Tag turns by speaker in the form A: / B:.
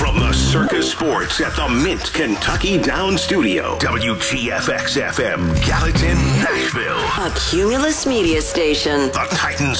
A: From the Circus Sports at the Mint Kentucky Down Studio, WGFX-FM, Gallatin, Nashville.
B: A Cumulus Media Station.
A: The Titans